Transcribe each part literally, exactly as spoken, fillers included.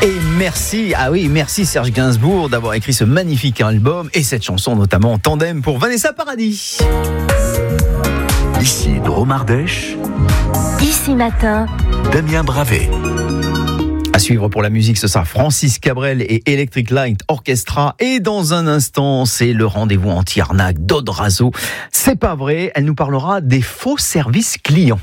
Et merci, ah oui, merci Serge Gainsbourg d'avoir écrit ce magnifique album et cette chanson notamment en tandem pour Vanessa Paradis. Ici Dromardèche. Ici Matin. Damien Bravé. À suivre pour la musique, ce sera Francis Cabrel et Electric Light Orchestra. Et dans un instant, c'est le rendez-vous anti-arnaque d'Aude Razo. C'est pas vrai, elle nous parlera des faux services clients.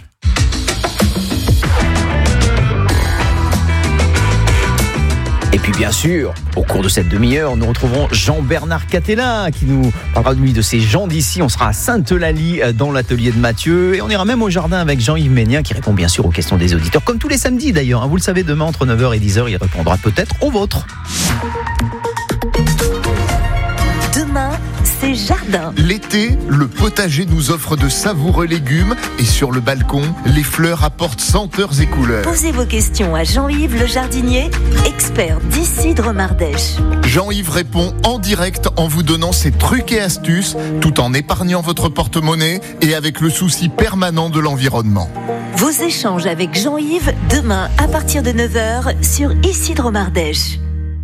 Et puis bien sûr, au cours de cette demi-heure, nous retrouverons Jean-Bernard Catella qui nous parlera de lui, de ces gens d'ici. On sera à Sainte-Eulalie dans l'atelier de Mathieu et on ira même au jardin avec Jean-Yves Ménien qui répond bien sûr aux questions des auditeurs. Comme tous les samedis d'ailleurs, vous le savez, demain entre neuf heures et dix heures, il répondra peut-être aux vôtres. Demain, c'est jardin. L'été, le potager nous offre de savoureux légumes et sur le balcon, les fleurs apportent senteurs et couleurs. Posez vos questions à Jean-Yves le jardinier, expert d'ici Dromardèche. Jean-Yves répond en direct en vous donnant ses trucs et astuces, tout en épargnant votre porte-monnaie et avec le souci permanent de l'environnement. Vos échanges avec Jean-Yves demain à partir de neuf heures sur Ici Dromardèche.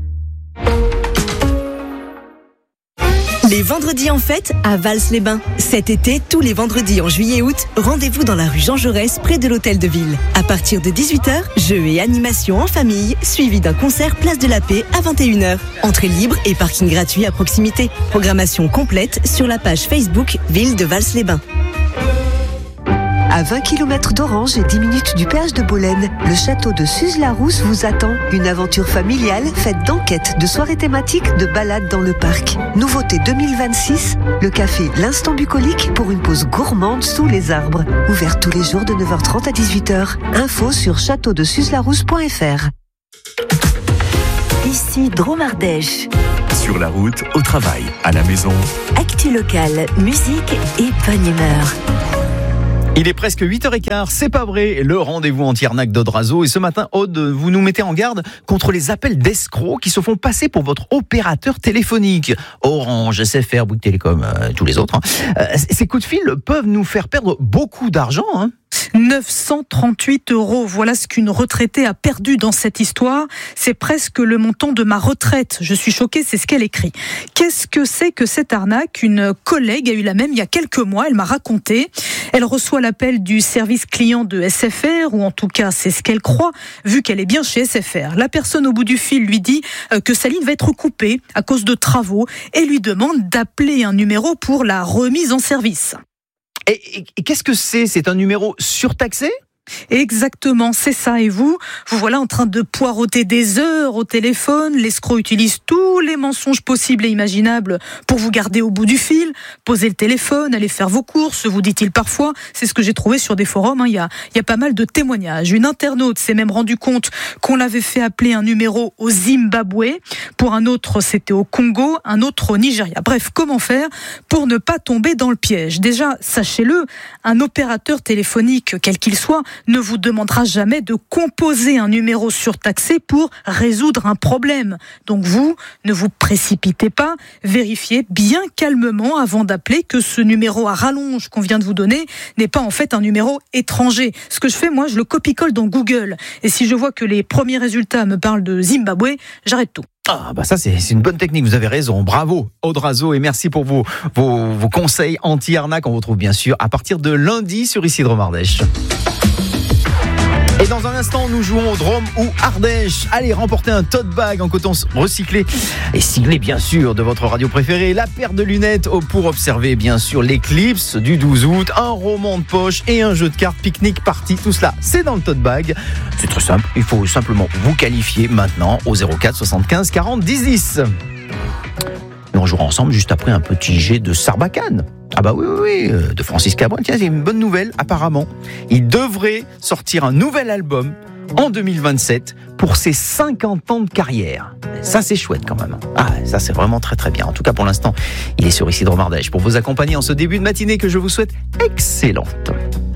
Les vendredis en fête à Vals-les-Bains. Cet été, tous les vendredis en juillet et août, rendez-vous dans la rue Jean Jaurès, près de l'hôtel de ville. À partir de dix-huit heures, jeux et animations en famille, suivi d'un concert Place de la Paix à vingt et une heures. Entrée libre et parking gratuit à proximité. Programmation complète sur la page Facebook Ville de Vals-les-Bains. À vingt kilomètres d'Orange et dix minutes du péage de Bolène, le château de Suze-la-Rousse vous attend. Une aventure familiale faite d'enquêtes, de soirées thématiques, de balades dans le parc. Nouveauté deux mille vingt-six, le café L'Instant Bucolique pour une pause gourmande sous les arbres. Ouvert tous les jours de neuf heures trente à dix-huit heures. Info sur château de suze la rousse point f r. Ici Dromardèche. Sur la route, au travail, à la maison. Actu locale, musique et bonne humeur. Il est presque huit heures quinze, c'est pas vrai, le rendez-vous anti-arnaque d'Aude Razo. Et ce matin, Aude, vous nous mettez en garde contre les appels d'escrocs qui se font passer pour votre opérateur téléphonique. Orange, S F R, Bouygues Télécom, euh, tous les autres. Hein. Euh, ces coups de fil peuvent nous faire perdre beaucoup d'argent. Hein. neuf cent trente-huit euros, voilà ce qu'une retraitée a perdu dans cette histoire. C'est presque le montant de ma retraite. Je suis choquée, c'est ce qu'elle écrit. Qu'est-ce que c'est que cette arnaque ? Une collègue a eu la même il y a quelques mois, elle m'a raconté. Elle reçoit l'appel du service client de S F R, ou en tout cas c'est ce qu'elle croit, vu qu'elle est bien chez S F R. La personne au bout du fil lui dit que sa ligne va être coupée à cause de travaux et lui demande d'appeler un numéro pour la remise en service. Et, et, et qu'est-ce que c'est ? C'est un numéro surtaxé ? Exactement, c'est ça. Et vous, vous voilà en train de poireauter des heures au téléphone. L'escroc utilise tous les mensonges possibles et imaginables pour vous garder au bout du fil. Posez le téléphone, allez faire vos courses, vous dit-il parfois. C'est ce que j'ai trouvé sur des forums. Hein. Il y a, il y a pas mal de témoignages. Une internaute s'est même rendu compte qu'on l'avait fait appeler un numéro au Zimbabwe. Pour un autre, c'était au Congo, un autre au Nigeria. Bref, comment faire pour ne pas tomber dans le piège ? Déjà, sachez-le, un opérateur téléphonique, quel qu'il soit, ne vous demandera jamais de composer un numéro surtaxé pour résoudre un problème. Donc vous, ne vous précipitez pas, vérifiez bien calmement avant d'appeler que ce numéro à rallonge qu'on vient de vous donner n'est pas en fait un numéro étranger. Ce que je fais, moi, je le copie-colle dans Google. Et si je vois que les premiers résultats me parlent de Zimbabwe, j'arrête tout. Ah bah ça c'est, c'est une bonne technique, vous avez raison, bravo Aude Razo et merci pour vos, vos, vos conseils anti-arnaque. On vous retrouve bien sûr à partir de lundi sur Ici Dromardèche. Et dans un instant, nous jouons au Drôme ou Ardèche. Allez, remportez un tote bag en coton recyclé et siglé bien sûr de votre radio préférée, la paire de lunettes pour observer bien sûr l'éclipse du douze août, un roman de poche et un jeu de cartes pique-nique party. Tout cela, c'est dans le tote bag. C'est très simple, il faut simplement vous qualifier maintenant au zéro quatre soixante-quinze quarante dix dix. Et on jouera ensemble juste après un petit jet de Sarbacane. Ah bah oui, oui, oui, de Francis Cabrel. Tiens, c'est une bonne nouvelle, apparemment. Il devrait sortir un nouvel album en deux mille vingt-sept pour ses cinquante ans de carrière. Ça, c'est chouette quand même. Ah, ça, c'est vraiment très très bien. En tout cas, pour l'instant, il est sur Ici Dromardèche pour vous accompagner en ce début de matinée que je vous souhaite excellente.